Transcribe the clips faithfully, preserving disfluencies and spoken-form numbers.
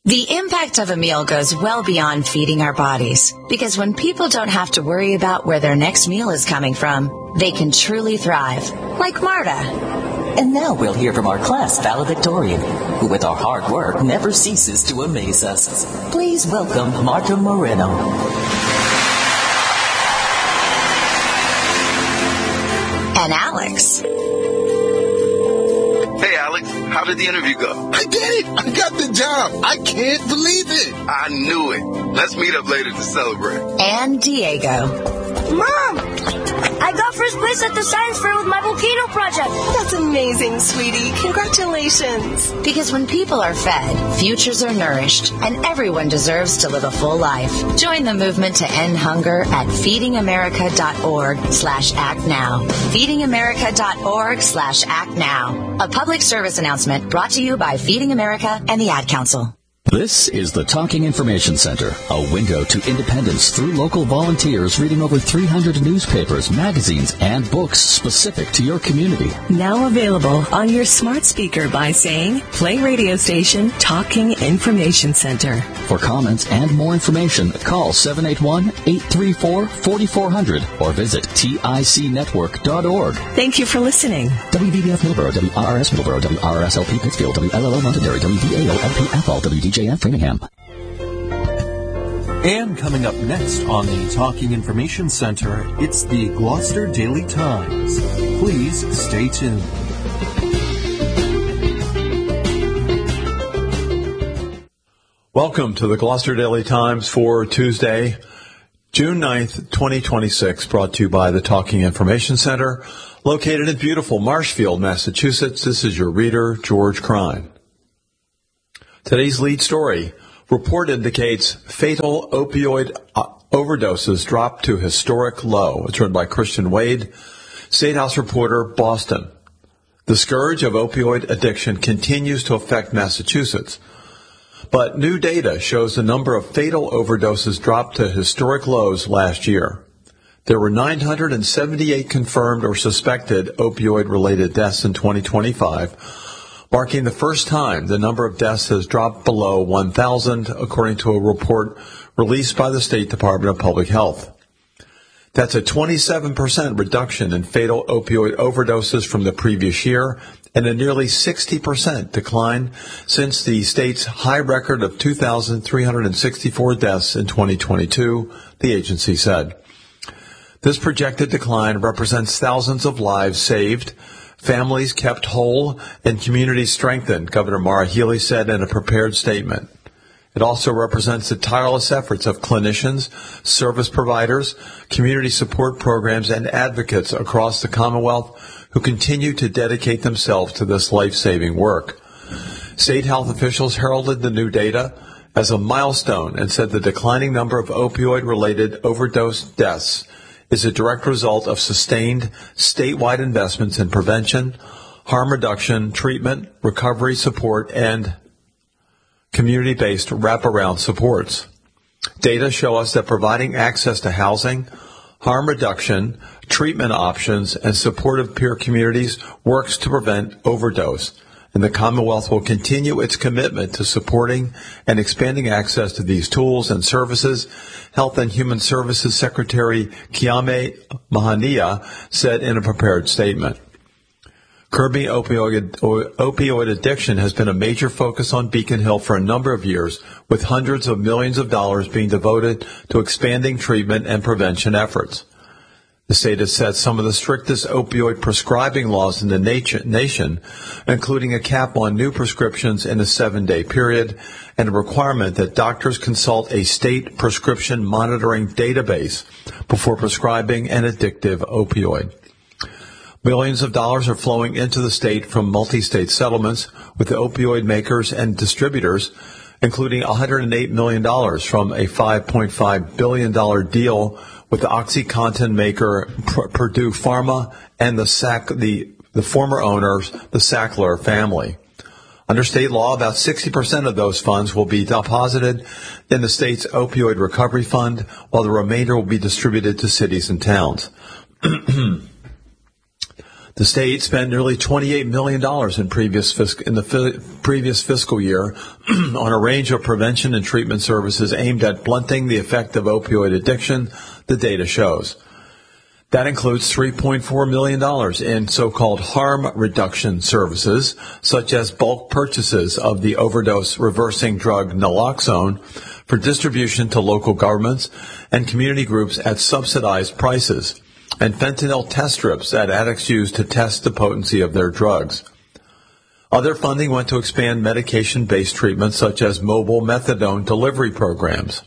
The impact of a meal goes well beyond feeding our bodies, because when people don't have to worry about where their next meal is coming from, they can truly thrive, like Marta. And now we'll hear from our class valedictorian, who with our hard work never ceases to amaze us. Please welcome Marta Moreno. And Alex. Hey, Alex, how did the interview go? I did it! I got the job! I can't believe it! I knew it. Let's meet up later to celebrate. And Diego. Mom! I got first place at the science fair with my volcano project. That's amazing, sweetie. Congratulations. Because when people are fed, futures are nourished, and everyone deserves to live a full life. Join the movement to end hunger at feedingamerica.org slash act now. feedingamerica.org slash act now. A public service announcement brought to you by Feeding America and the Ad Council. This is the Talking Information Center, a window to independence through local volunteers reading over three hundred newspapers, magazines, and books specific to your community. Now available on your smart speaker by saying, play radio station Talking Information Center. For comments and more information, call seven eight one, eight three four, four four zero zero or visit tic network dot org. Thank you for listening. W V B F Millboro, W R R S Millboro, W R R S L P Pittsfield, W L L O Londonderry, W V A O L P Ethel, W D J F Framingham. And coming up next on the Talking Information Center, it's the Gloucester Daily Times. Please stay tuned. Welcome to the Gloucester Daily Times for Tuesday, June ninth, twenty twenty-six, brought to you by the Talking Information Center, located in beautiful Marshfield, Massachusetts. This is your reader, George Crine. Today's lead story, report indicates fatal opioid overdoses drop to historic low. It's written by Christian Wade, State House reporter, Boston. The scourge of opioid addiction continues to affect Massachusetts, but new data shows the number of fatal overdoses dropped to historic lows last year. There were nine hundred seventy-eight confirmed or suspected opioid-related deaths in twenty twenty-five, marking the first time the number of deaths has dropped below one thousand, according to a report released by the State Department of Public Health. That's a twenty-seven percent reduction in fatal opioid overdoses from the previous year and a nearly sixty percent decline since the state's high record of two thousand three hundred sixty-four deaths in twenty twenty-two, the agency said. This projected decline represents thousands of lives saved, families kept whole, and communities strengthened, Governor Maura Healey said in a prepared statement. It also represents the tireless efforts of clinicians, service providers, community support programs, and advocates across the Commonwealth who continue to dedicate themselves to this life-saving work. State health officials heralded the new data as a milestone and said the declining number of opioid-related overdose deaths is a direct result of sustained statewide investments in prevention, harm reduction, treatment, recovery support, and community-based wraparound supports. Data show us that providing access to housing, harm reduction, treatment options, and supportive peer communities works to prevent overdose, and the Commonwealth will continue its commitment to supporting and expanding access to these tools and services, Health and Human Services Secretary Kiame Mahania said in a prepared statement. Curbing opioid, opioid addiction has been a major focus on Beacon Hill for a number of years, with hundreds of millions of dollars being devoted to expanding treatment and prevention efforts. The state has set some of the strictest opioid prescribing laws in the nation, including a cap on new prescriptions in a seven-day period and a requirement that doctors consult a state prescription monitoring database before prescribing an addictive opioid. Millions of dollars are flowing into the state from multi-state settlements with the opioid makers and distributors, including one hundred eight million dollars from a five point five billion dollars deal with the OxyContin maker P- Purdue Pharma and the, Sack, the, the former owners, the Sackler family. Under state law, about sixty percent of those funds will be deposited in the state's opioid recovery fund, while the remainder will be distributed to cities and towns. The state spent nearly twenty-eight million dollars in previous fisc- in the fi- previous fiscal year on a range of prevention and treatment services aimed at blunting the effect of opioid addiction, the data shows. That includes three point four million dollars in so-called harm reduction services, such as bulk purchases of the overdose reversing drug naloxone for distribution to local governments and community groups at subsidized prices, and fentanyl test strips that addicts use to test the potency of their drugs. Other funding went to expand medication-based treatments such as mobile methadone delivery programs.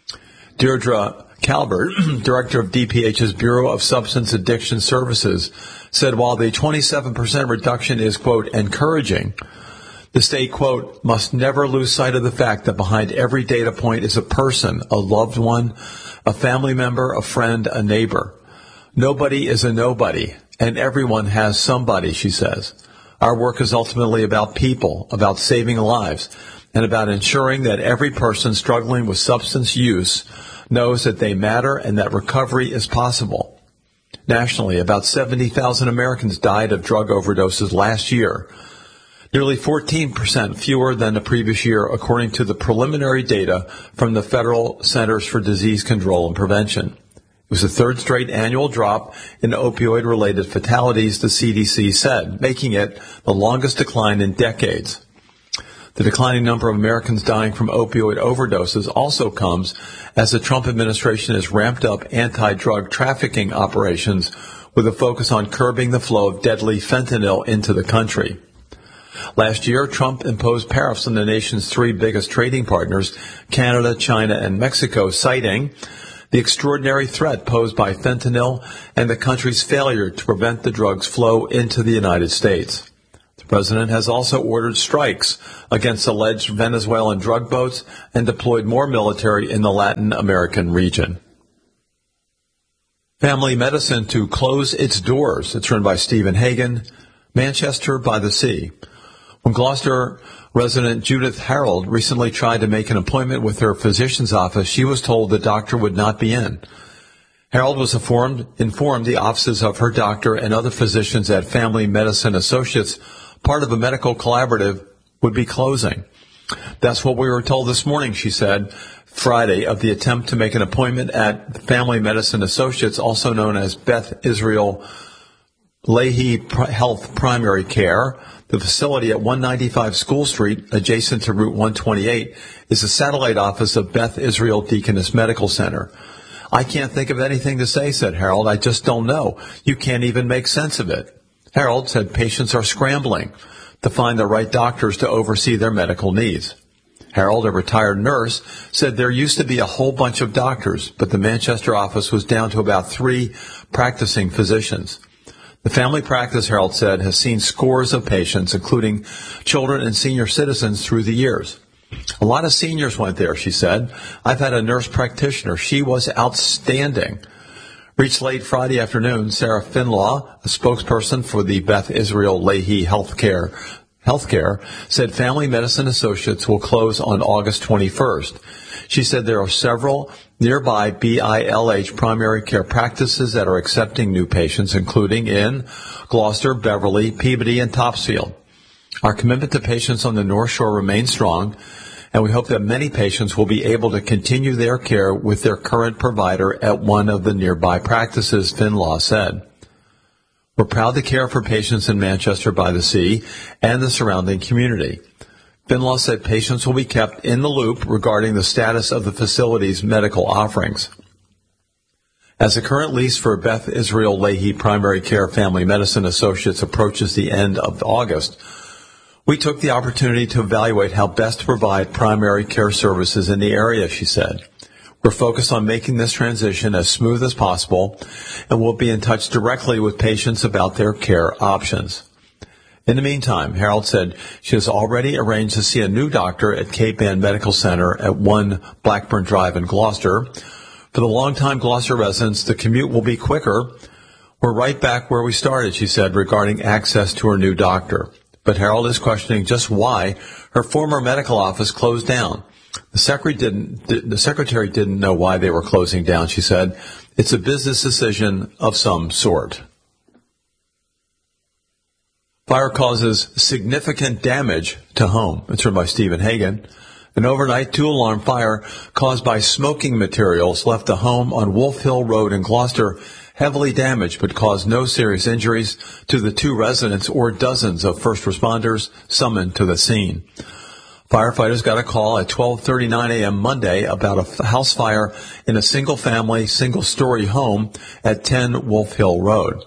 Deirdre Calvert, director of D P H's Bureau of Substance Addiction Services, said while the twenty-seven percent reduction is, quote, encouraging, the state, quote, must never lose sight of the fact that behind every data point is a person, a loved one, a family member, a friend, a neighbor. Nobody is a nobody, and everyone has somebody, she says. Our work is ultimately about people, about saving lives, and about ensuring that every person struggling with substance use knows that they matter and that recovery is possible. Nationally, about seventy thousand Americans died of drug overdoses last year, nearly fourteen percent fewer than the previous year, according to the preliminary data from the Federal Centers for Disease Control and Prevention. It was the third straight annual drop in opioid-related fatalities, the C D C said, making it the longest decline in decades. The declining number of Americans dying from opioid overdoses also comes as the Trump administration has ramped up anti-drug trafficking operations with a focus on curbing the flow of deadly fentanyl into the country. Last year, Trump imposed tariffs on the nation's three biggest trading partners, Canada, China, and Mexico, citing the extraordinary threat posed by fentanyl and the country's failure to prevent the drug's flow into the United States. The president has also ordered strikes against alleged Venezuelan drug boats and deployed more military in the Latin American region. Family Medicine to close its doors. It's written by Stephen Hagan, Manchester by the Sea. When Gloucester resident Judith Harold recently tried to make an appointment with her physician's office, she was told the doctor would not be in. Harold was informed, informed the offices of her doctor and other physicians at Family Medicine Associates, part of a medical collaborative, would be closing. That's what we were told this morning, she said, Friday, of the attempt to make an appointment at Family Medicine Associates, also known as Beth Israel Lahey Health Primary Care. The facility at one ninety-five School Street, adjacent to Route one twenty-eight, is a satellite office of Beth Israel Deaconess Medical Center. I can't think of anything to say, said Harold. I just don't know. You can't even make sense of it. Harold said patients are scrambling to find the right doctors to oversee their medical needs. Harold, a retired nurse, said there used to be a whole bunch of doctors, but the Manchester office was down to about three practicing physicians. The family practice, Harold said, has seen scores of patients, including children and senior citizens, through the years. A lot of seniors went there, she said. I've had a nurse practitioner. She was outstanding. Reached late Friday afternoon, Sarah Finlaw, a spokesperson for the Beth Israel Lahey Healthcare, Healthcare, said Family Medicine Associates will close on August twenty-first. She said there are several nearby B I L H primary care practices that are accepting new patients, including in Gloucester, Beverly, Peabody, and Topsfield. Our commitment to patients on the North Shore remains strong, and we hope that many patients will be able to continue their care with their current provider at one of the nearby practices, Finlaw said. We're proud to care for patients in Manchester by the Sea and the surrounding community. Finlaw said patients will be kept in the loop regarding the status of the facility's medical offerings. As the current lease for Beth Israel Lahey Primary Care Family Medicine Associates approaches the end of August, we took the opportunity to evaluate how best to provide primary care services in the area, she said. We're focused on making this transition as smooth as possible, and we'll be in touch directly with patients about their care options. In the meantime, Harold said she has already arranged to see a new doctor at Cape Ann Medical Center at one Blackburn Drive in Gloucester. For the longtime Gloucester residents, the commute will be quicker. We're right back where we started, she said, regarding access to her new doctor. But Harold is questioning just why her former medical office closed down. The secretary didn't, the secretary didn't know why they were closing down, she said. It's a business decision of some sort. Fire causes significant damage to home. It's written by Stephen Hagan. An overnight two-alarm fire caused by smoking materials left the home on Wolf Hill Road in Gloucester heavily damaged but caused no serious injuries to the two residents or dozens of first responders summoned to the scene. Firefighters got a call at twelve thirty-nine a.m. Monday about a house fire in a single-family, single-story home at ten Wolf Hill Road.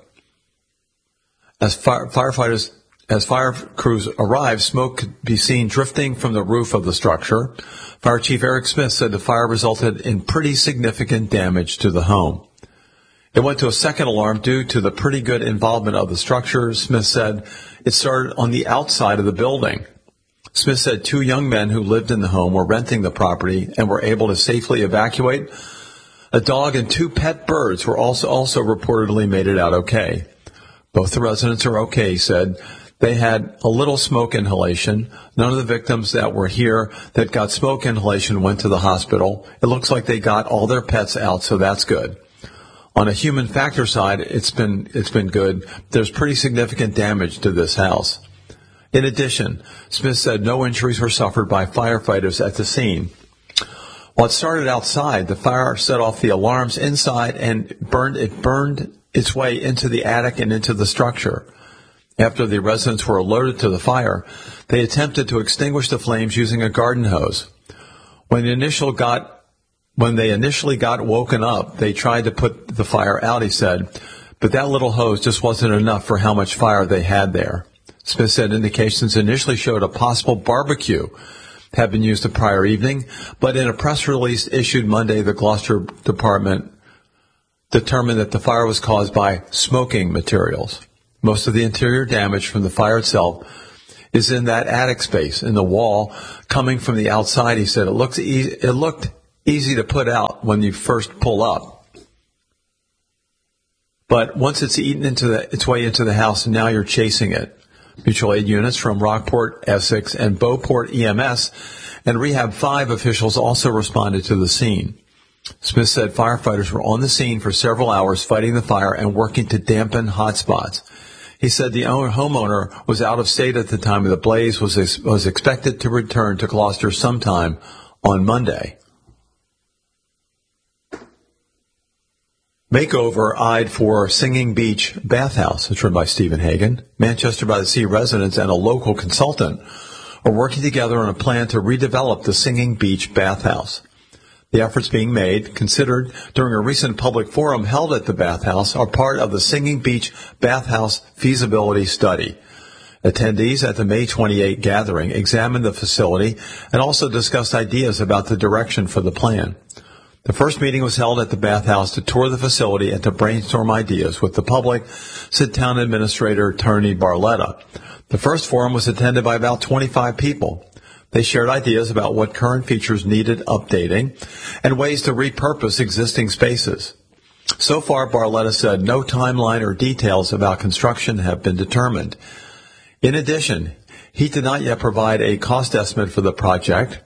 As fire, firefighters, as fire crews arrived, smoke could be seen drifting from the roof of the structure. Fire Chief Eric Smith said the fire resulted in pretty significant damage to the home. It went to a second alarm due to the pretty good involvement of the structure. Smith said it started on the outside of the building. Smith said two young men who lived in the home were renting the property and were able to safely evacuate. A dog and two pet birds were also, also reportedly made it out okay. Both the residents are okay, he said. They had a little smoke inhalation. None of the victims that were here that got smoke inhalation went to the hospital. It looks like they got all their pets out, so that's good. On a human factor side, it's been it's been good. There's pretty significant damage to this house. In addition, Smith said no injuries were suffered by firefighters at the scene. While it started outside, the fire set off the alarms inside and burned it burned its way into the attic and into the structure. After the residents were alerted to the fire, they attempted to extinguish the flames using a garden hose. When the initial got When they initially got woken up, they tried to put the fire out, he said, but that little hose just wasn't enough for how much fire they had there. Smith said indications initially showed a possible barbecue had been used the prior evening, but in a press release issued Monday, the Gloucester Department determined that the fire was caused by smoking materials. Most of the interior damage from the fire itself is in that attic space, in the wall, coming from the outside, he said. It looks e- it looked easy to put out when you first pull up. But once it's eaten into the, its way into the house, and now you're chasing it. Mutual aid units from Rockport, Essex, and Beauport E M S and Rehab five officials also responded to the scene. Smith said firefighters were on the scene for several hours fighting the fire and working to dampen hot spots. He said the owner, homeowner was out of state at the time of the blaze, was, was expected to return to Gloucester sometime on Monday. Makeover eyed for Singing Beach bathhouse. It's run by Stephen Hagan. Manchester by the Sea residents and a local consultant are working together on a plan to redevelop the Singing Beach bathhouse. The efforts being made, considered during a recent public forum held at the bathhouse, are part of the Singing Beach bathhouse feasibility study. Attendees at the May twenty-eighth gathering examined the facility and also discussed ideas about the direction for the plan. The first meeting was held at the bathhouse to tour the facility and to brainstorm ideas with the public, said Town Administrator Tony Barletta. The first forum was attended by about twenty-five people. They shared ideas about what current features needed updating and ways to repurpose existing spaces. So far, Barletta said no timeline or details about construction have been determined. In addition, he did not yet provide a cost estimate for the project.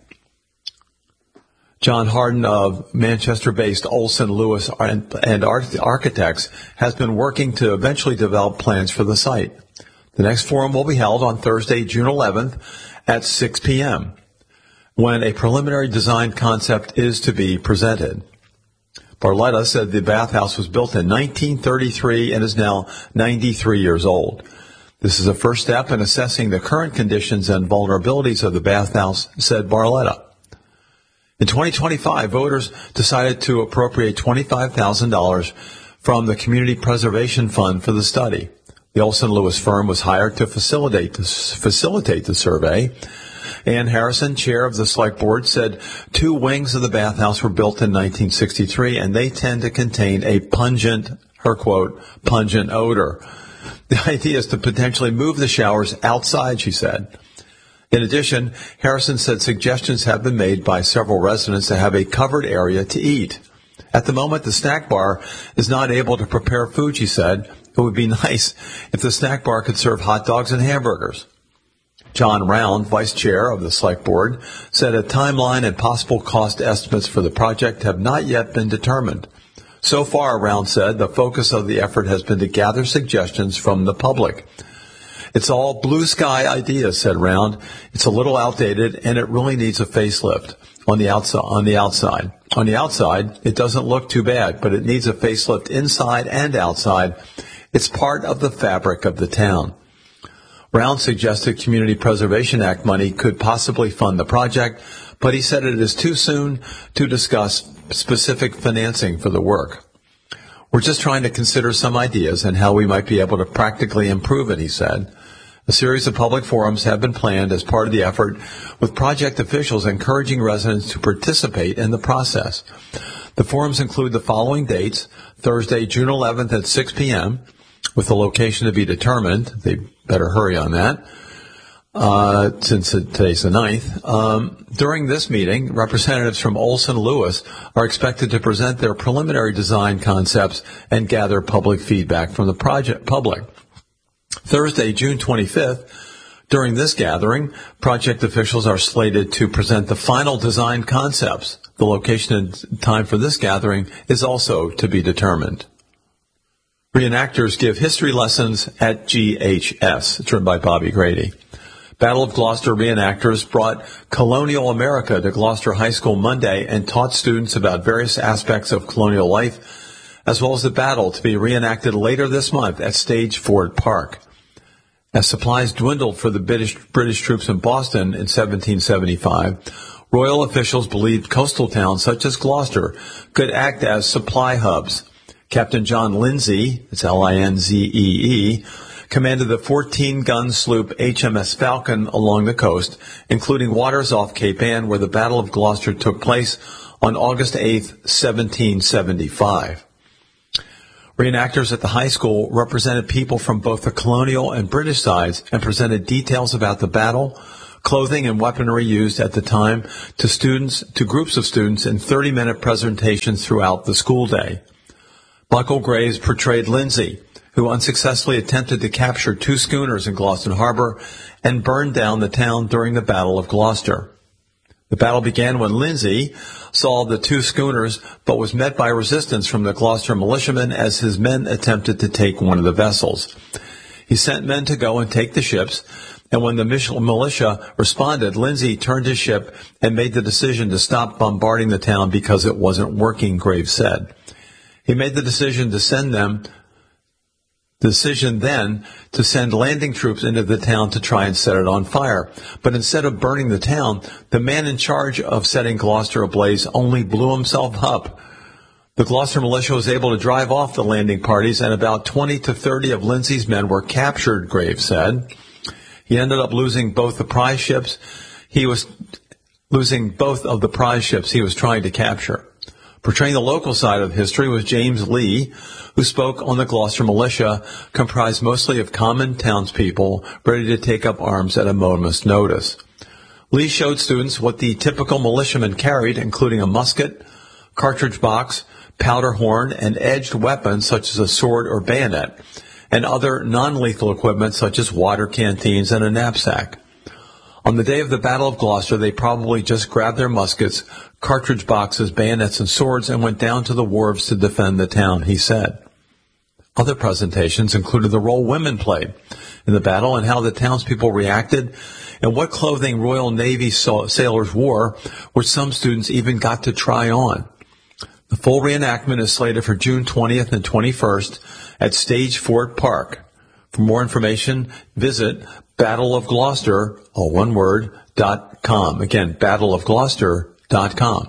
John Harden of Manchester-based Olson Lewis and, and Architects has been working to eventually develop plans for the site. The next forum will be held on Thursday, June eleventh at six p.m. when a preliminary design concept is to be presented. Barletta said the bathhouse was built in nineteen thirty-three and is now ninety-three years old. This is a first step in assessing the current conditions and vulnerabilities of the bathhouse, said Barletta. In twenty twenty-five, voters decided to appropriate twenty-five thousand dollars from the Community Preservation Fund for the study. The Olson Lewis firm was hired to facilitate the, facilitate the survey. Ann Harrison, chair of the select board, said two wings of the bathhouse were built in nineteen sixty-three, and they tend to contain a pungent, her quote, pungent odor. The idea is to potentially move the showers outside, she said. In addition, Harrison said suggestions have been made by several residents to have a covered area to eat. At the moment, the snack bar is not able to prepare food, she said. It would be nice if the snack bar could serve hot dogs and hamburgers. John Round, vice chair of the select board, said a timeline and possible cost estimates for the project have not yet been determined. So far, Round said, the focus of the effort has been to gather suggestions from the public. It's all blue sky ideas, said Round. It's a little outdated, and it really needs a facelift on the outside. On the outside, on the outside, it doesn't look too bad, but it needs a facelift inside and outside. It's part of the fabric of the town. Round suggested Community Preservation Act money could possibly fund the project, but he said it is too soon to discuss specific financing for the work. We're just trying to consider some ideas and how we might be able to practically improve it, he said. A series of public forums have been planned as part of the effort, with project officials encouraging residents to participate in the process. The forums include the following dates: Thursday, June eleventh at six p.m., with the location to be determined. They better hurry on that, uh, since today's the ninth. Um, during this meeting, representatives from Olson Lewis are expected to present their preliminary design concepts and gather public feedback from the project public. Thursday, June twenty-fifth, during this gathering, project officials are slated to present the final design concepts. The location and time for this gathering is also to be determined. Reenactors give history lessons at G H S. It's written by Bobby Grady. Battle of Gloucester reenactors brought colonial America to Gloucester High School Monday and taught students about various aspects of colonial life, as well as the battle to be reenacted later this month at Stage Ford Park. As supplies dwindled for the British, British troops in Boston in seventeen seventy-five, royal officials believed coastal towns such as Gloucester could act as supply hubs. Captain John Lindsay, it's L I N Z E E, commanded the fourteen-gun sloop H M S Falcon along the coast, including waters off Cape Ann, where the Battle of Gloucester took place on August eighth, seventeen seventy-five. Reenactors at the high school represented people from both the colonial and British sides and presented details about the battle, clothing and weaponry used at the time to students, to groups of students in thirty-minute presentations throughout the school day. Michael Graves portrayed Lindsay, who unsuccessfully attempted to capture two schooners in Gloucester Harbor and burned down the town during the Battle of Gloucester. The battle began when Lindsay saw the two schooners, but was met by resistance from the Gloucester militiamen as his men attempted to take one of the vessels. He sent men to go and take the ships, and when the militia responded, Lindsay turned his ship and made the decision to stop bombarding the town because it wasn't working, Graves said. He made the decision to send them decision then to send landing troops into the town to try and set it on fire. But instead of burning the town, the man in charge of setting Gloucester ablaze only blew himself up. The Gloucester militia was able to drive off the landing parties, and about twenty to thirty of Lindsay's men were captured, Graves said. He ended up losing both the prize ships. He was losing both of the prize ships he was trying to capture. Portraying the local side of history was James Lee, who spoke on the Gloucester militia, comprised mostly of common townspeople ready to take up arms at a moment's notice. Lee showed students what the typical militiaman carried, including a musket, cartridge box, powder horn, and edged weapons such as a sword or bayonet, and other non-lethal equipment such as water canteens and a knapsack. On the day of the Battle of Gloucester, they probably just grabbed their muskets, cartridge boxes, bayonets, and swords and went down to the wharves to defend the town, he said. Other presentations included the role women played in the battle and how the townspeople reacted and what clothing Royal Navy sailors wore, which some students even got to try on. The full reenactment is slated for June twentieth and twenty-first at Stage Fort Park. For more information, visit Battle of Gloucester, all one word, dot com. Again, battle of gloucester dot com.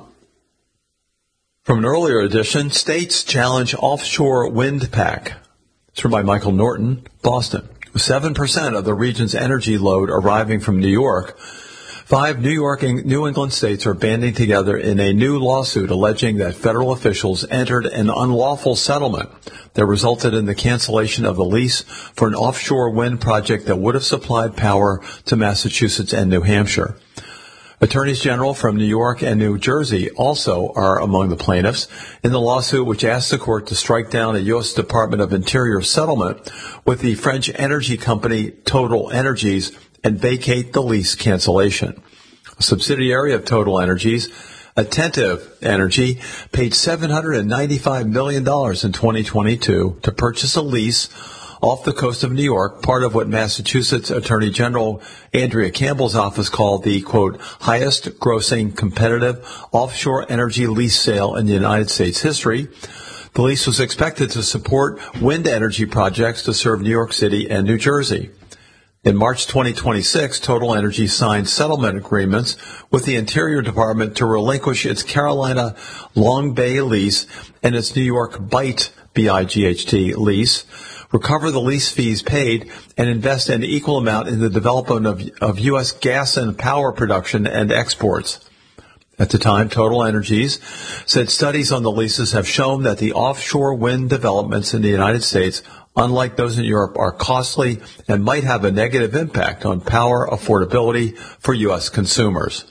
From an earlier edition, States Challenge Offshore Wind Pack. It's written by Michael Norton, Boston. With seven percent of the region's energy load arriving from New York, five New York and New England states are banding together in a new lawsuit alleging that federal officials entered an unlawful settlement that resulted in the cancellation of the lease for an offshore wind project that would have supplied power to Massachusetts and New Hampshire. Attorneys General from New York and New Jersey also are among the plaintiffs in the lawsuit, which asks the court to strike down a U S Department of Interior settlement with the French energy company Total Energies and vacate the lease cancellation. A subsidiary of Total Energies, Attentive Energy, paid seven hundred ninety-five million dollars in twenty twenty-two to purchase a lease off the coast of New York, part of what Massachusetts Attorney General Andrea Campbell's office called the, quote, highest grossing competitive offshore energy lease sale in the United States history. The lease was expected to support wind energy projects to serve New York City and New Jersey. In March twenty twenty-six, Total Energy signed settlement agreements with the Interior Department to relinquish its Carolina Long Bay lease and its New York Bight, B I G H T, lease, recover the lease fees paid, and invest an equal amount in the development of, of U S gas and power production and exports. At the time, Total Energies said studies on the leases have shown that the offshore wind developments in the United States, unlike those in Europe, are costly and might have a negative impact on power affordability for U S consumers.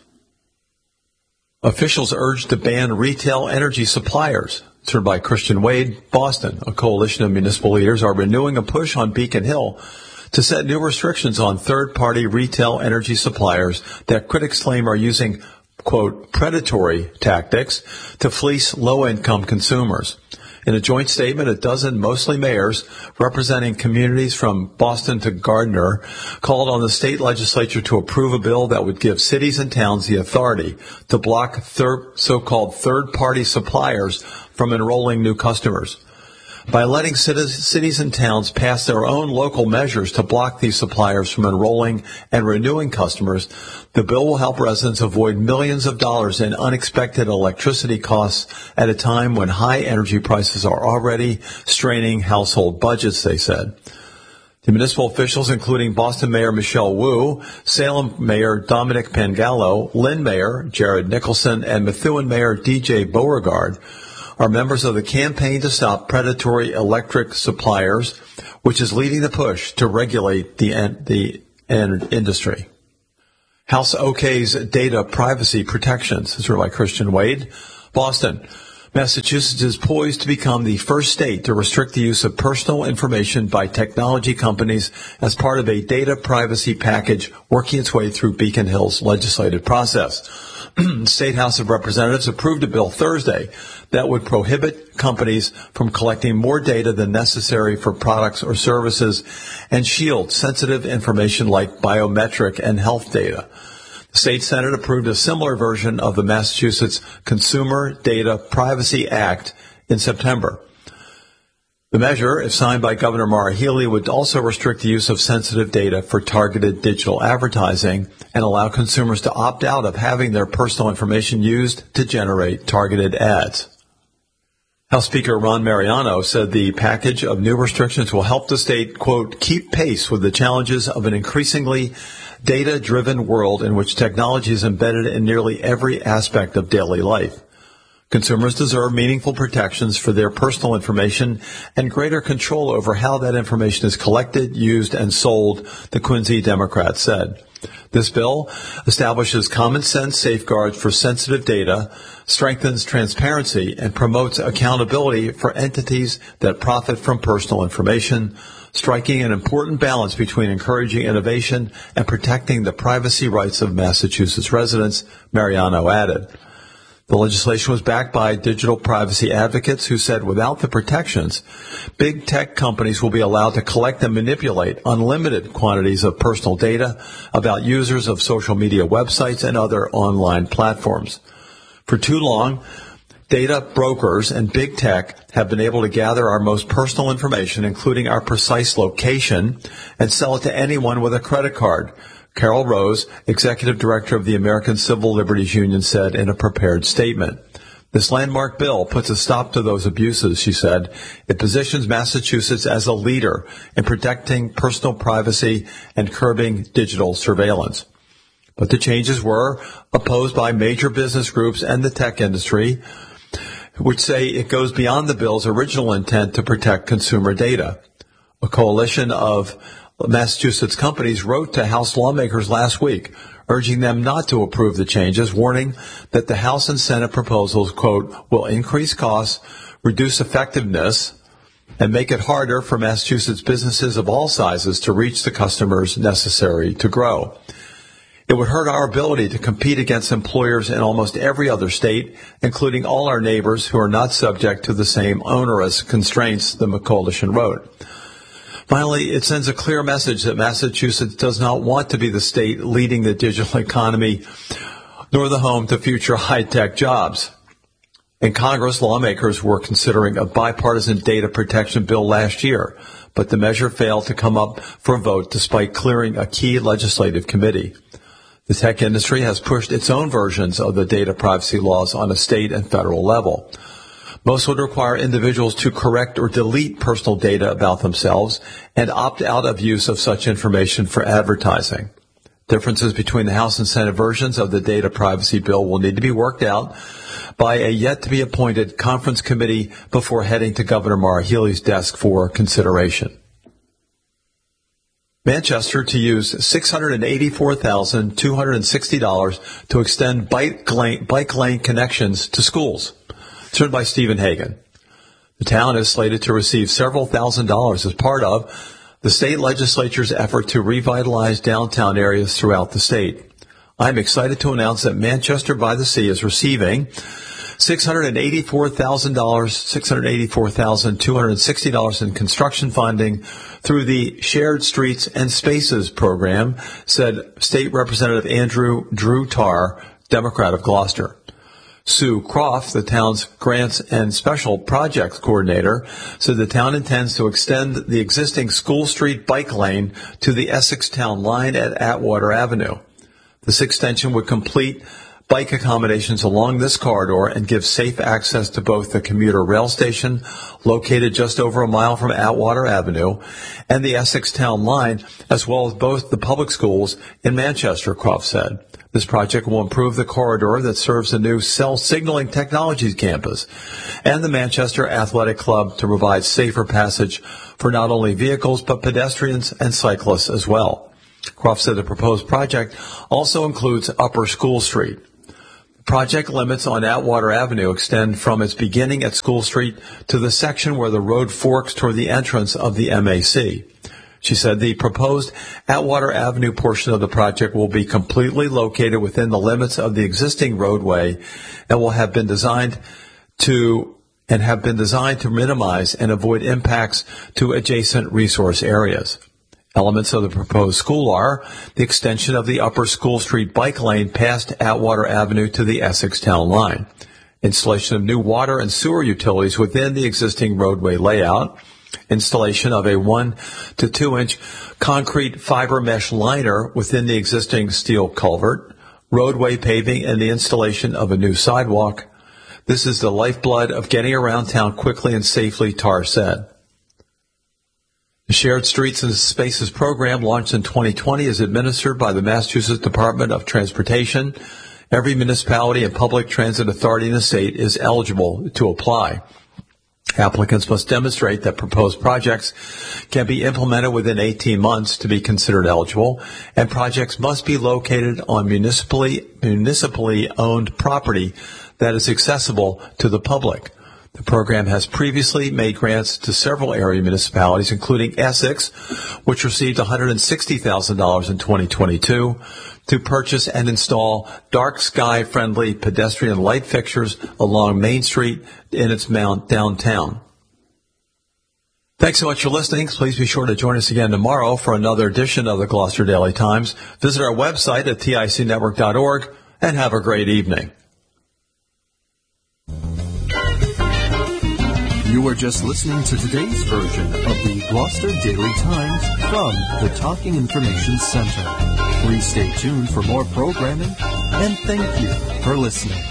Officials urged to ban retail energy suppliers. Served by Christian Wade, Boston. A coalition of municipal leaders are renewing a push on Beacon Hill to set new restrictions on third-party retail energy suppliers that critics claim are using, quote, predatory tactics to fleece low-income consumers. In a joint statement, a dozen, mostly mayors, representing communities from Boston to Gardner, called on the state legislature to approve a bill that would give cities and towns the authority to block third, so-called third-party suppliers from enrolling new customers. By letting cities and towns pass their own local measures to block these suppliers from enrolling and renewing customers, the bill will help residents avoid millions of dollars in unexpected electricity costs at a time when high energy prices are already straining household budgets, they said. The municipal officials, including Boston Mayor Michelle Wu, Salem Mayor Dominic Pangallo, Lynn Mayor Jared Nicholson, and Methuen Mayor D J Beauregard, are members of the Campaign to Stop Predatory Electric Suppliers, which is leading the push to regulate the, the industry. House OK's data privacy protections. This is by Christian Wade. Boston. Massachusetts is poised to become the first state to restrict the use of personal information by technology companies as part of a data privacy package working its way through Beacon Hill's legislative process. The State House of Representatives approved a bill Thursday that would prohibit companies from collecting more data than necessary for products or services and shield sensitive information like biometric and health data. The State Senate approved a similar version of the Massachusetts Consumer Data Privacy Act in September. The measure, if signed by Governor Maura Healey, would also restrict the use of sensitive data for targeted digital advertising and allow consumers to opt out of having their personal information used to generate targeted ads. House Speaker Ron Mariano said the package of new restrictions will help the state, quote, keep pace with the challenges of an increasingly data-driven world in which technology is embedded in nearly every aspect of daily life. Consumers deserve meaningful protections for their personal information and greater control over how that information is collected, used, and sold, the Quincy Democrat said. This bill establishes common sense safeguards for sensitive data, strengthens transparency, and promotes accountability for entities that profit from personal information, striking an important balance between encouraging innovation and protecting the privacy rights of Massachusetts residents, Mariano added. The legislation was backed by digital privacy advocates who said without the protections, big tech companies will be allowed to collect and manipulate unlimited quantities of personal data about users of social media websites and other online platforms. For too long, data brokers and big tech have been able to gather our most personal information, including our precise location, and sell it to anyone with a credit card. Carol Rose, executive director of the American Civil Liberties Union, said in a prepared statement. This landmark bill puts a stop to those abuses, she said. It positions Massachusetts as a leader in protecting personal privacy and curbing digital surveillance. But the changes were opposed by major business groups and the tech industry, which say it goes beyond the bill's original intent to protect consumer data. A coalition of Massachusetts companies wrote to House lawmakers last week, urging them not to approve the changes, warning that the House and Senate proposals, quote, will increase costs, reduce effectiveness, and make it harder for Massachusetts businesses of all sizes to reach the customers necessary to grow. It would hurt our ability to compete against employers in almost every other state, including all our neighbors who are not subject to the same onerous constraints, the coalition wrote. Finally, it sends a clear message that Massachusetts does not want to be the state leading the digital economy, nor the home to future high-tech jobs. In Congress, lawmakers were considering a bipartisan data protection bill last year, but the measure failed to come up for a vote despite clearing a key legislative committee. The tech industry has pushed its own versions of the data privacy laws on a state and federal level. Most would require individuals to correct or delete personal data about themselves and opt out of use of such information for advertising. Differences between the House and Senate versions of the data privacy bill will need to be worked out by a yet-to-be-appointed conference committee before heading to Governor Maura Healey's desk for consideration. Manchester to use six hundred eighty-four thousand two hundred sixty dollars to extend bike lane, bike lane connections to schools. It's written by Stephen Hagan. The town is slated to receive several thousand dollars as part of the state legislature's effort to revitalize downtown areas throughout the state. I'm excited to announce that Manchester by the Sea is receiving six hundred eighty-four thousand dollars, six hundred eighty-four thousand two hundred sixty dollars in construction funding through the Shared Streets and Spaces program, said State Representative Andrew Drew Tarr, Democrat of Gloucester. Sue Croft, the town's grants and special projects coordinator, said the town intends to extend the existing School Street bike lane to the Essex Town line at Atwater Avenue. This extension would complete bike accommodations along this corridor and give safe access to both the commuter rail station, located just over a mile from Atwater Avenue, and the Essex Town line, as well as both the public schools in Manchester, Croft said. This project will improve the corridor that serves the new Cell Signaling Technologies campus and the Manchester Athletic Club to provide safer passage for not only vehicles but pedestrians and cyclists as well. Croft said the proposed project also includes Upper School Street. The project limits on Atwater Avenue extend from its beginning at School Street to the section where the road forks toward the entrance of the M A C. She said the proposed Atwater Avenue portion of the project will be completely located within the limits of the existing roadway and will have been designed to and have been designed to minimize and avoid impacts to adjacent resource areas. Elements of the proposed school are the extension of the Upper School Street bike lane past Atwater Avenue to the Essex Town line, installation of new water and sewer utilities within the existing roadway layout, installation of a one to two inch concrete fiber mesh liner within the existing steel culvert, roadway paving, and the installation of a new sidewalk. This is the lifeblood of getting around town quickly and safely, Tarr said. The Shared Streets and Spaces program, launched in twenty twenty, is administered by the Massachusetts Department of Transportation. Every municipality and public transit authority in the state is eligible to apply. Applicants must demonstrate that proposed projects can be implemented within eighteen months to be considered eligible, and projects must be located on municipally, municipally owned property that is accessible to the public. The program has previously made grants to several area municipalities, including Essex, which received one hundred sixty thousand dollars in twenty twenty-two to purchase and install dark sky-friendly pedestrian light fixtures along Main Street in its mount downtown. Thanks so much for listening. Please be sure to join us again tomorrow for another edition of the Gloucester Daily Times. Visit our website at T I C network dot org and have a great evening. You are just listening to today's version of the Gloucester Daily Times from the Talking Information Center. Please stay tuned for more programming, and thank you for listening.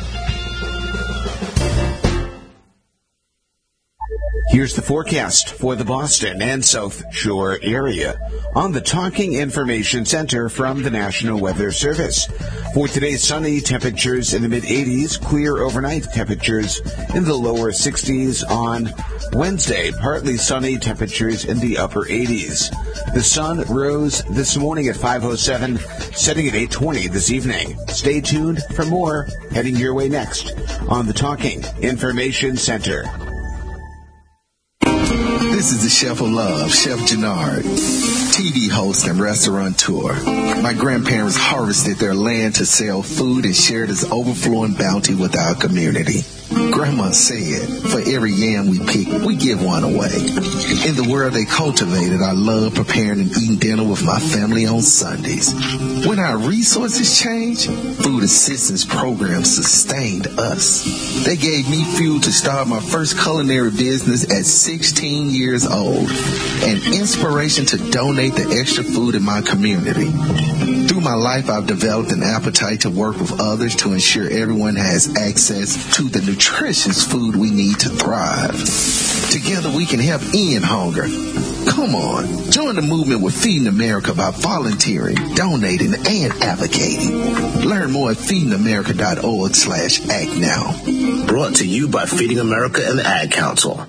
Here's the forecast for the Boston and South Shore area on the Talking Information Center from the National Weather Service. For today, sunny, temperatures in the mid-eighties, clear overnight, temperatures in the lower sixties on Wednesday, partly sunny, temperatures in the upper eighties. The sun rose this morning at five oh seven, setting at eight twenty this evening. Stay tuned for more heading your way next on the Talking Information Center. This is the chef of love, Chef Gennard, T V host and restaurateur. My grandparents harvested their land to sell food and share this overflowing bounty with our community. Grandma said, for every yam we pick, we give one away. In the world they cultivated, I love preparing and eating dinner with my family on Sundays. When our resources changed, food assistance programs sustained us. They gave me fuel to start my first culinary business at sixteen years old, and inspiration to donate the extra food in my community. Through my life, I've developed an appetite to work with others to ensure everyone has access to the nutritious food we need to thrive. Together we can help end hunger. Come on, join the movement with Feeding America by volunteering, donating, and advocating. Learn more at feeding america dot org slash act now. Brought to you by Feeding America and the Ad Council.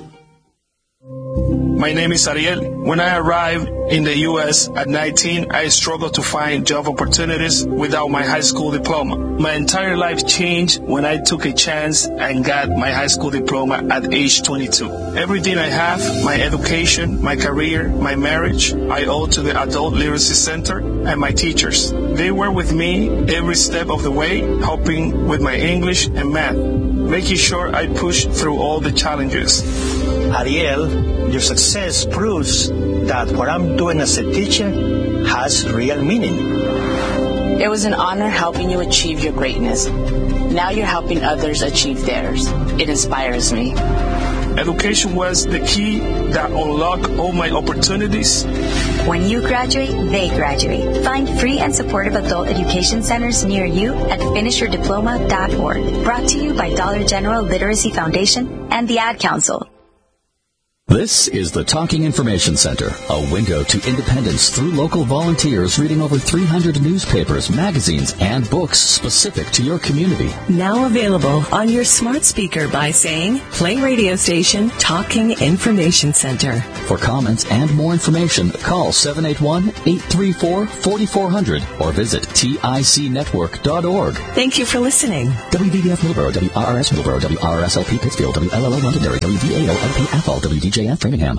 My name is Ariel. When I arrived in the U S at nineteen, I struggled to find job opportunities without my high school diploma. My entire life changed when I took a chance and got my high school diploma at age twenty-two. Everything I have, my education, my career, my marriage, I owe to the Adult Literacy Center and my teachers. They were with me every step of the way, helping with my English and math, making sure I pushed through all the challenges. Ariel, your success proves that what I'm doing as a teacher has real meaning. It was an honor helping you achieve your greatness. Now you're helping others achieve theirs. It inspires me. Education was the key that unlocked all my opportunities. When you graduate, they graduate. Find free and supportive adult education centers near you at finish your diploma dot org. Brought to you by Dollar General Literacy Foundation and the Ad Council. This is the Talking Information Center, a window to independence through local volunteers reading over three hundred newspapers, magazines, and books specific to your community. Now available on your smart speaker by saying, play radio station Talking Information Center. For comments and more information, call seven eight one, eight three four, four four zero zero or visit tic network dot org. Thank you for listening. W D B F Millboro, W R R S Millboro, W R R S L P Pittsfield, W L L O Londonderry, W D A O L P Athol, W D J F Framingham.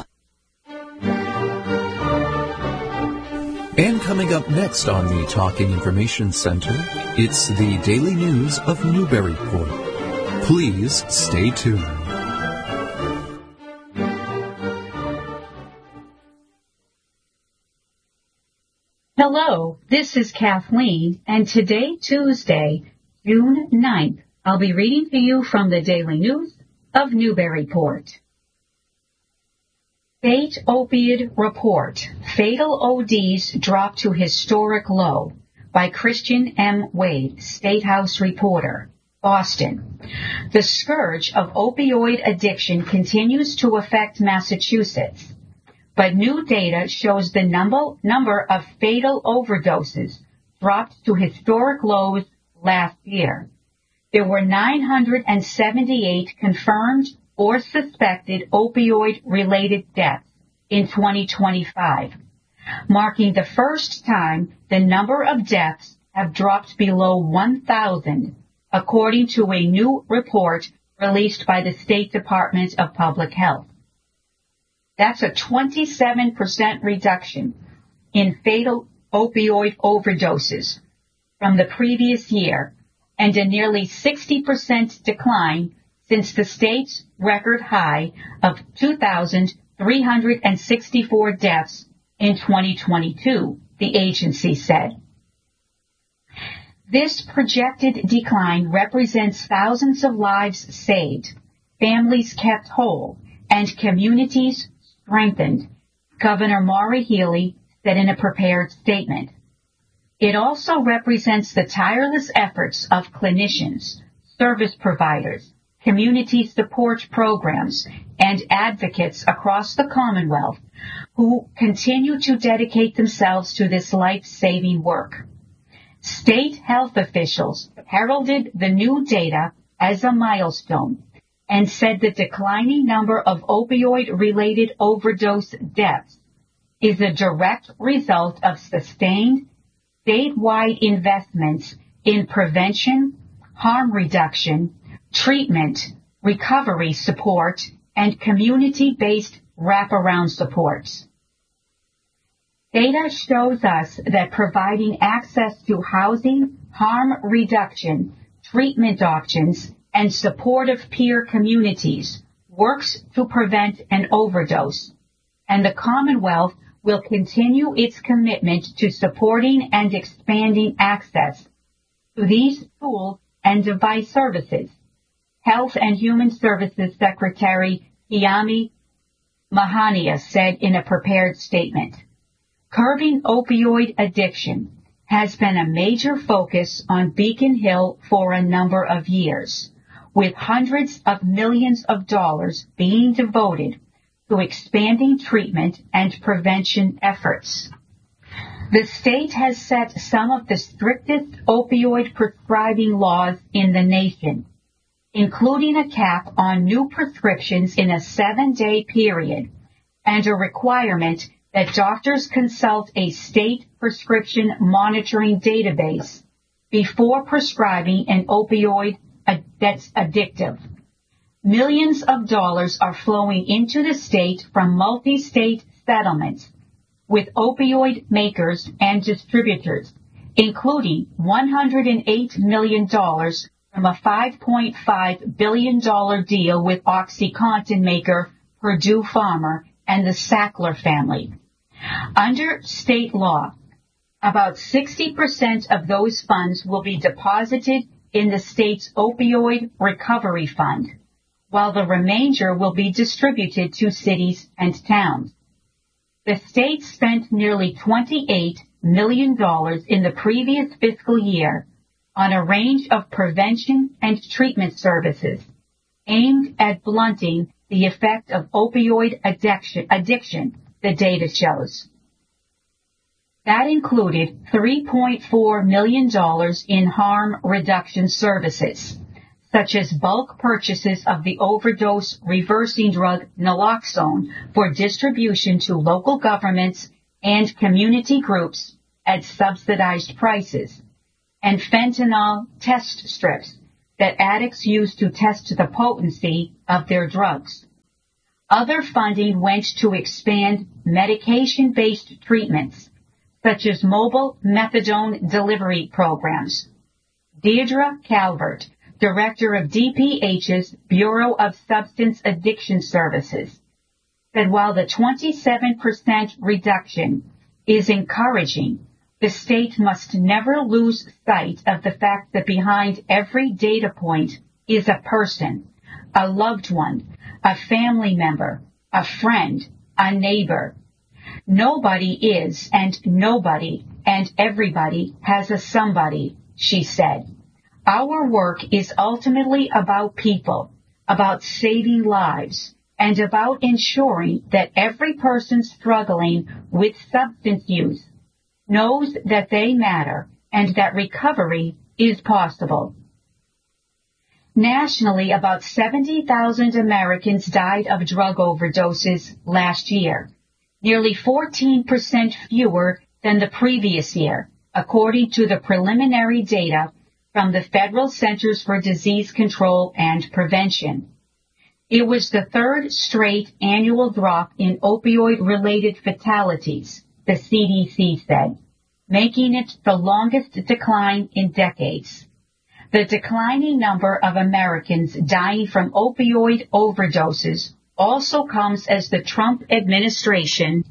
And coming up next on the Talking Information Center, it's the Daily News of Newburyport. Please stay tuned. Hello, this is Kathleen, and today, Tuesday, June ninth, I'll be reading to you from the Daily News of Newburyport. State Opioid Report, Fatal O Ds Drop to Historic Low, by Christian M. Wade, State House reporter, Boston. The scourge of opioid addiction continues to affect Massachusetts, but new data shows the number, number of fatal overdoses dropped to historic lows last year. There were nine hundred seventy-eight confirmed or suspected opioid-related deaths in twenty twenty-five, marking the first time the number of deaths have dropped below one thousand, according to a new report released by the State Department of Public Health. That's a twenty-seven percent reduction in fatal opioid overdoses from the previous year, and a nearly sixty percent decline since the state's record high of two thousand three hundred sixty-four deaths in twenty twenty-two, the agency said. This projected decline represents thousands of lives saved, families kept whole, and communities strengthened, Governor Maura Healey said in a prepared statement. It also represents the tireless efforts of clinicians, service providers, community support programs, and advocates across the Commonwealth who continue to dedicate themselves to this life-saving work. State health officials heralded the new data as a milestone and said the declining number of opioid-related overdose deaths is a direct result of sustained statewide investments in prevention, harm reduction, treatment, recovery support, and community-based wraparound supports. Data shows us that providing access to housing, harm reduction, treatment options, and supportive peer communities works to prevent an overdose, and the Commonwealth will continue its commitment to supporting and expanding access to these tools and device services. Health and Human Services Secretary Kiami Mahania said in a prepared statement, "Curbing opioid addiction has been a major focus on Beacon Hill for a number of years, with hundreds of millions of dollars being devoted to expanding treatment and prevention efforts." The state has set some of the strictest opioid prescribing laws in the nation, including a cap on new prescriptions in a seven-day period and a requirement that doctors consult a state prescription monitoring database before prescribing an opioid that's addictive. Millions of dollars are flowing into the state from multi-state settlements with opioid makers and distributors, including one hundred eight million dollars from a five point five billion dollars deal with OxyContin maker Purdue Pharma and the Sackler family. Under state law, about sixty percent of those funds will be deposited in the state's opioid recovery fund, while the remainder will be distributed to cities and towns. The state spent nearly twenty-eight million dollars in the previous fiscal year on a range of prevention and treatment services aimed at blunting the effect of opioid addiction, addiction, the data shows. That included three point four million dollars in harm reduction services, such as bulk purchases of the overdose reversing drug naloxone for distribution to local governments and community groups at subsidized prices, and fentanyl test strips that addicts use to test the potency of their drugs. Other funding went to expand medication-based treatments, such as mobile methadone delivery programs. Deirdre Calvert, Director of D P H's Bureau of Substance Addiction Services, said while the twenty-seven percent reduction is encouraging, the state must never lose sight of the fact that behind every data point is a person, a loved one, a family member, a friend, a neighbor. Nobody is, and nobody and everybody has a somebody, she said. Our work is ultimately about people, about saving lives, and about ensuring that every person struggling with substance use knows that they matter and that recovery is possible. Nationally, about seventy thousand Americans died of drug overdoses last year, nearly fourteen percent fewer than the previous year, according to the preliminary data from the Federal Centers for Disease Control and Prevention. It was the third straight annual drop in opioid-related fatalities, the C D C said, making it the longest decline in decades. The declining number of Americans dying from opioid overdoses also comes as the Trump administration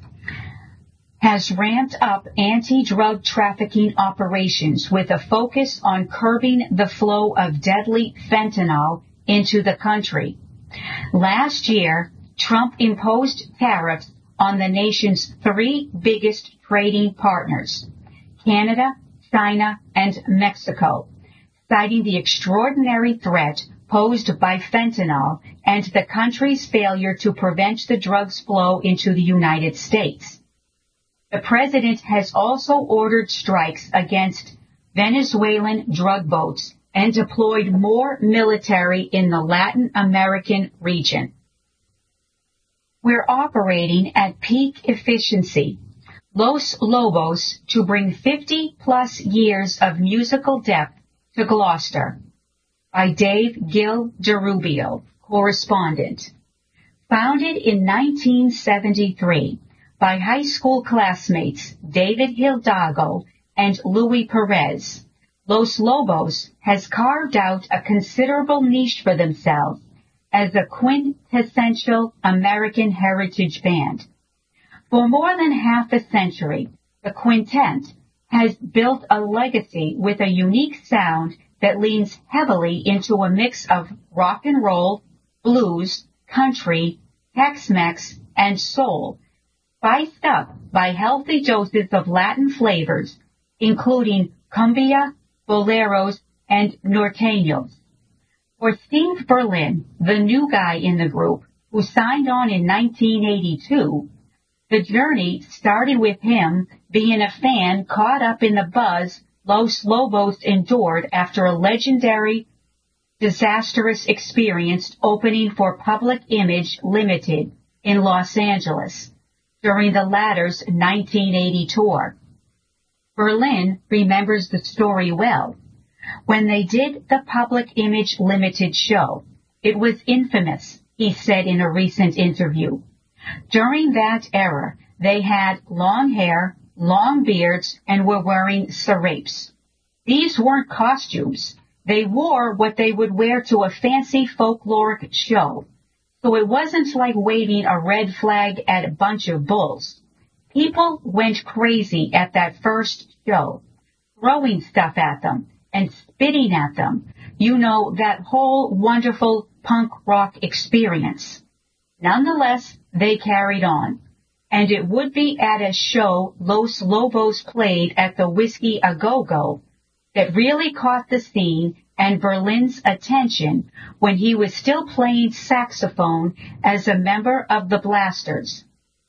has ramped up anti-drug trafficking operations with a focus on curbing the flow of deadly fentanyl into the country. Last year, Trump imposed tariffs on the nation's three biggest trading partners, Canada, China, and Mexico, citing the extraordinary threat posed by fentanyl and the country's failure to prevent the drug's flow into the United States. The president has also ordered strikes against Venezuelan drug boats and deployed more military in the Latin American region. We're operating at peak efficiency. Los Lobos to bring fifty plus years of musical depth to Gloucester. By Dave Gil DeRubio, correspondent. Founded in nineteen seventy-three by high school classmates David Hidalgo and Louis Perez, Los Lobos has carved out a considerable niche for themselves as a quintessential American heritage band. For more than half a century, the quintet has built a legacy with a unique sound that leans heavily into a mix of rock and roll, blues, country, Tex-Mex, and soul, spiced up by healthy doses of Latin flavors, including cumbia, boleros, and norteños. For Steve Berlin, the new guy in the group, who signed on in nineteen eighty-two, the journey started with him being a fan caught up in the buzz Los Lobos endured after a legendary, disastrous experience opening for Public Image Limited in Los Angeles during the latter's nineteen eighty tour. Berlin remembers the story well. When they did the Public Image Limited show, it was infamous, he said in a recent interview. During that era, they had long hair, long beards, and were wearing serapes. These weren't costumes. They wore what they would wear to a fancy folkloric show. So it wasn't like waving a red flag at a bunch of bulls. People went crazy at that first show, throwing stuff at them and spitting at them. You know, that whole wonderful punk rock experience. Nonetheless, they carried on. And it would be at a show Los Lobos played at the Whiskey A Go-Go that really caught the scene and Berlin's attention when he was still playing saxophone as a member of the Blasters.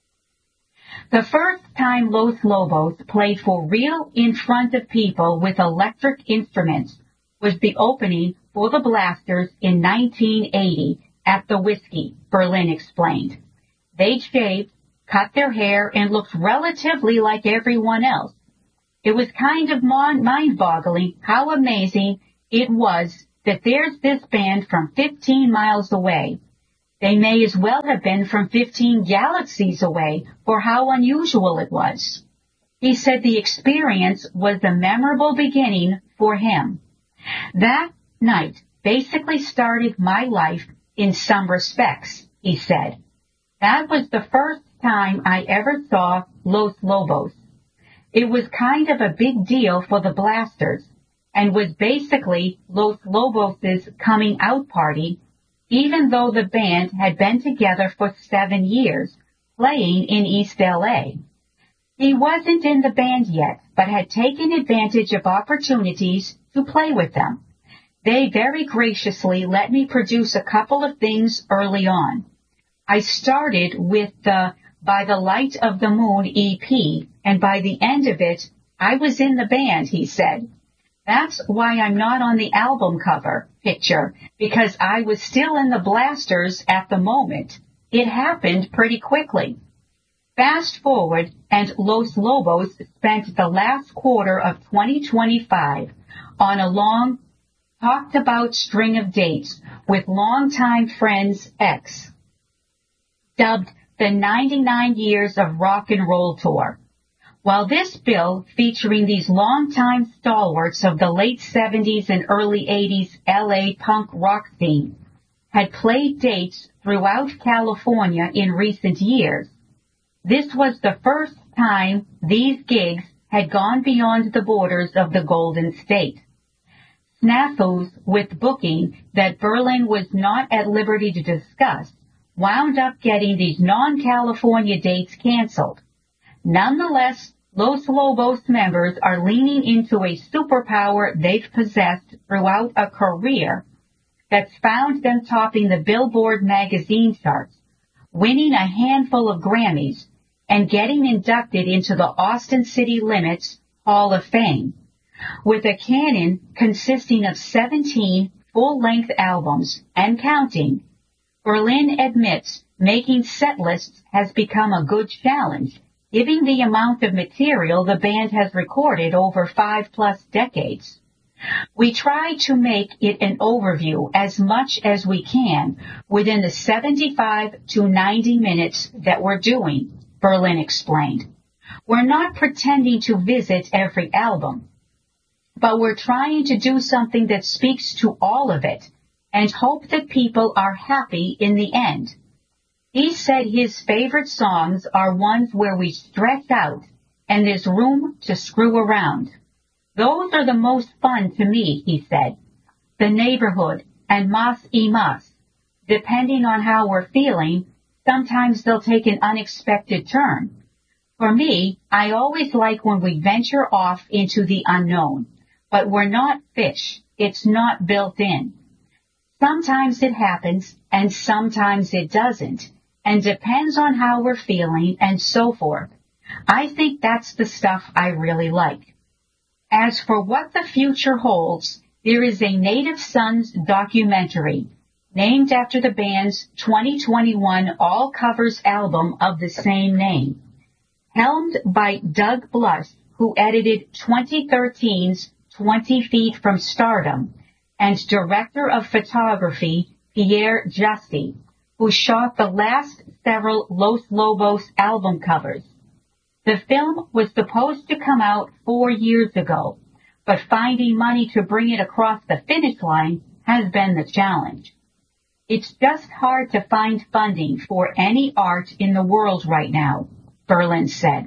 The first time Los Lobos played for real in front of people with electric instruments was the opening for the Blasters in nineteen eighty at the Whiskey, Berlin explained. They'd shaved, cut their hair, and looked relatively like everyone else. It was kind of mind-boggling how amazing it was that there's this band from fifteen miles away. They may as well have been from fifteen galaxies away for how unusual it was. He said the experience was a memorable beginning for him. That night basically started my life in some respects, he said. That was the first time I ever saw Los Lobos. It was kind of a big deal for the Blasters and was basically Los Lobos' coming out party, even though the band had been together for seven years, playing in East L A. He wasn't in the band yet, but had taken advantage of opportunities to play with them. They very graciously let me produce a couple of things early on. I started with the By the Light of the Moon E P, and by the end of it, I was in the band, he said. That's why I'm not on the album cover picture, because I was still in the Blasters at the moment. It happened pretty quickly. Fast forward, and Los Lobos spent the last quarter of twenty twenty-five on a long, talked-about string of dates with longtime friends X, dubbed the ninety-nine Years of Rock and Roll Tour. While this bill, featuring these longtime stalwarts of the late seventies and early eighties L A punk rock scene, had played dates throughout California in recent years, this was the first time these gigs had gone beyond the borders of the Golden State. Snafus with booking that Berlin was not at liberty to discuss wound up getting these non-California dates canceled. Nonetheless, Los Lobos members are leaning into a superpower they've possessed throughout a career that's found them topping the Billboard magazine charts, winning a handful of Grammys, and getting inducted into the Austin City Limits Hall of Fame. With a canon consisting of seventeen full-length albums and counting, Berlin admits making set lists has become a good challenge, given the amount of material the band has recorded over five-plus decades. We try to make it an overview as much as we can within the seventy-five to ninety minutes that we're doing, Berlin explained. We're not pretending to visit every album, but we're trying to do something that speaks to all of it and hope that people are happy in the end. He said his favorite songs are ones where we stretch out and there's room to screw around. Those are the most fun to me, he said. The Neighborhood and Mas y Mas. Depending on how we're feeling, sometimes they'll take an unexpected turn. For me, I always like when we venture off into the unknown, but we're not fish. It's not built in. Sometimes it happens and sometimes it doesn't, and depends on how we're feeling and so forth. I think that's the stuff I really like. As for what the future holds, there is a Native Sons documentary named after the band's twenty twenty-one All Covers album of the same name, helmed by Doug Blush, who edited twenty thirteen's twenty feet from Stardom, and director of photography Pierre Justy, who shot the last several Los Lobos album covers. The film was supposed to come out four years ago, but finding money to bring it across the finish line has been the challenge. It's just hard to find funding for any art in the world right now, Berlin said.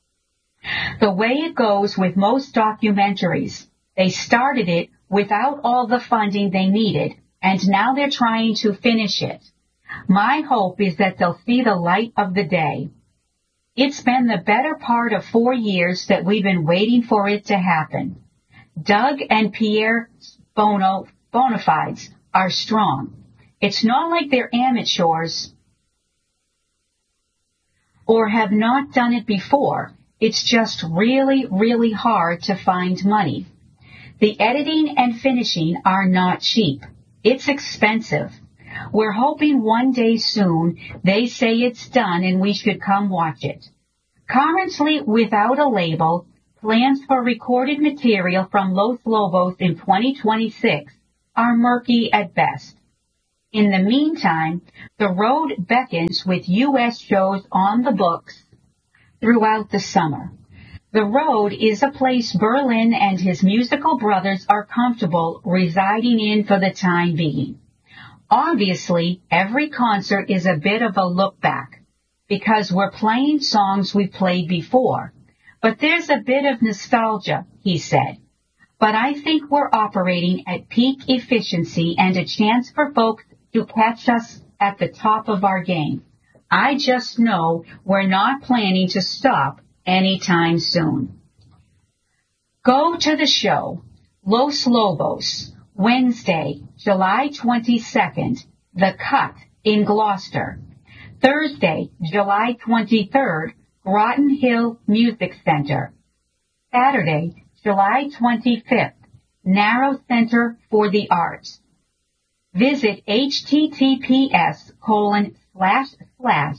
The way it goes with most documentaries, they started it without all the funding they needed, and now they're trying to finish it. My hope is that they'll see the light of the day. It's been the better part of four years that we've been waiting for it to happen. Doug and Pierre Bono, Bonafides are strong. It's not like they're amateurs or have not done it before. It's just really, really hard to find money. The editing and finishing are not cheap. It's expensive. We're hoping one day soon they say it's done and we should come watch it. Currently, without a label, plans for recorded material from Los Lobos in twenty twenty-six are murky at best. In the meantime, the road beckons with U S shows on the books throughout the summer. The road is a place Berlin and his musical brothers are comfortable residing in for the time being. Obviously, every concert is a bit of a look back, because we're playing songs we've played before. But there's a bit of nostalgia, he said. But I think we're operating at peak efficiency and a chance for folks to catch us at the top of our game. I just know we're not planning to stop anytime soon. Go to the show, Los Lobos, Wednesday, July twenty-second, The Cut in Gloucester. Thursday, July twenty-third, Groton Hill Music Center. Saturday, July twenty-fifth, Narrow Center for the Arts. Visit https colon slash slash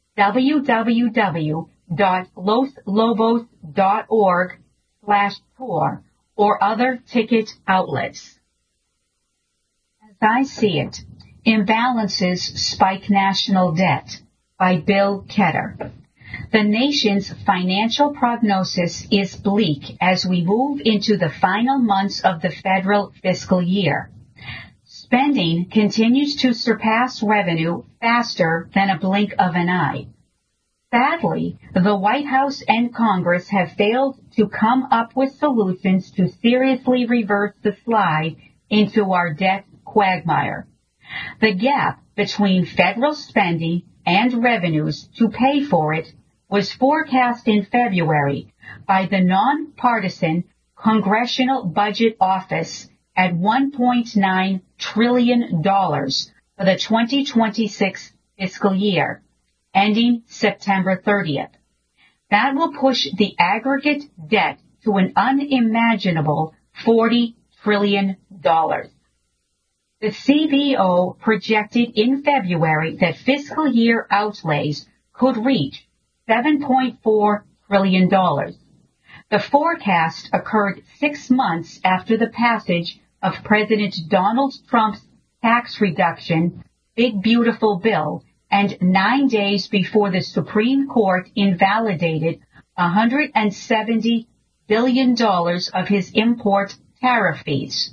www dot loslobos.org slash tour or other ticket outlets. As I see it, Imbalances Spike National Debt by Bill Ketter. The nation's financial prognosis is bleak as we move into the final months of the federal fiscal year. Spending continues to surpass revenue faster than a blink of an eye. Sadly, the White House and Congress have failed to come up with solutions to seriously reverse the slide into our debt quagmire. The gap between federal spending and revenues to pay for it was forecast in February by the nonpartisan Congressional Budget Office at one point nine trillion dollars for the twenty twenty-six fiscal year, ending September thirtieth. That will push the aggregate debt to an unimaginable forty trillion dollars. The C B O projected in February that fiscal year outlays could reach seven point four trillion dollars. The forecast occurred six months after the passage of President Donald Trump's tax reduction Big Beautiful Bill and nine days before the Supreme Court invalidated one hundred seventy billion dollars of his import tariff fees.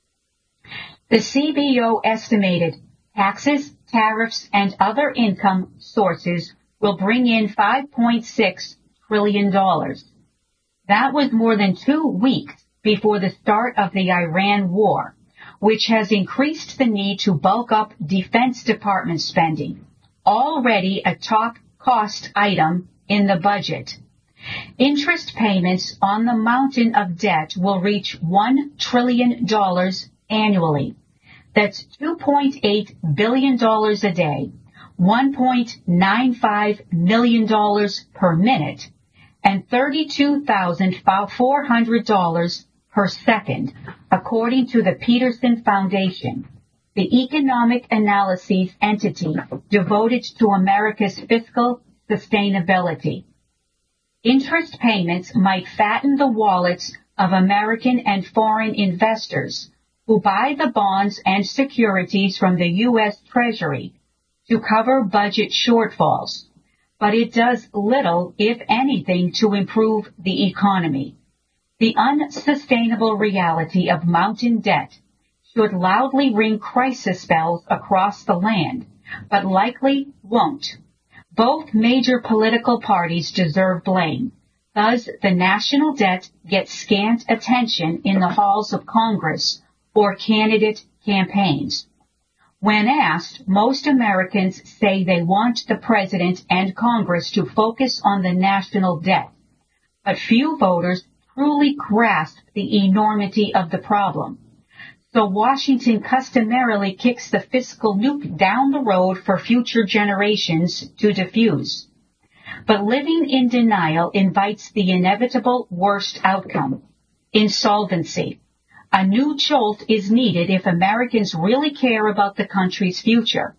The C B O estimated taxes, tariffs, and other income sources will bring in five point six trillion dollars. That was more than two weeks before the start of the Iran war, which has increased the need to bulk up Defense Department spending, already a top cost item in the budget. Interest payments on the mountain of debt will reach one trillion dollars annually. That's two point eight billion dollars a day, one point nine five million dollars per minute, and thirty-two thousand four hundred dollars per second, according to the Peterson Foundation, the economic analyses entity devoted to America's fiscal sustainability. Interest payments might fatten the wallets of American and foreign investors who buy the bonds and securities from the U S Treasury to cover budget shortfalls, but it does little, if anything, to improve the economy. The unsustainable reality of mountain debt should loudly ring crisis bells across the land, but likely won't. Both major political parties deserve blame. Thus, the national debt gets scant attention in the halls of Congress or candidate campaigns. When asked, most Americans say they want the president and Congress to focus on the national debt, but few voters truly grasp the enormity of the problem. So Washington customarily kicks the fiscal nuke down the road for future generations to defuse. But living in denial invites the inevitable worst outcome, insolvency. A new jolt is needed if Americans really care about the country's future.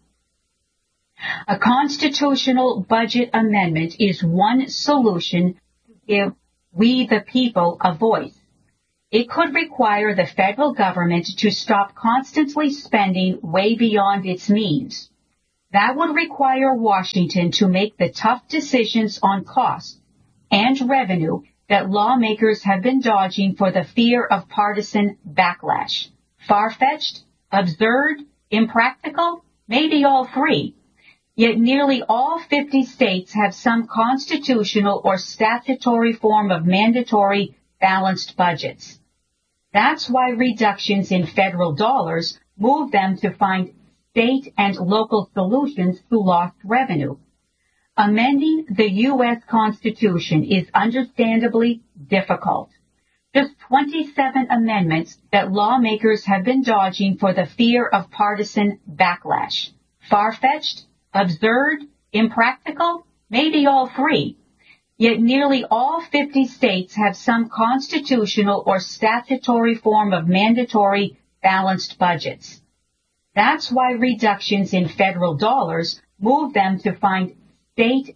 A constitutional budget amendment is one solution to give we the people a voice. It could require the federal government to stop constantly spending way beyond its means. That would require Washington to make the tough decisions on costs and revenue that lawmakers have been dodging for the fear of partisan backlash. Far-fetched? Absurd? Impractical? Maybe all three. Yet nearly all fifty states have some constitutional or statutory form of mandatory balanced budgets. That's why reductions in federal dollars move them to find state and local solutions to lost revenue. Amending the U S Constitution is understandably difficult. Just twenty-seven amendments that lawmakers have been dodging for the fear of partisan backlash. Far-fetched? Absurd? Impractical? Maybe all three. Yet nearly all fifty states have some constitutional or statutory form of mandatory balanced budgets. That's why reductions in federal dollars move them to find state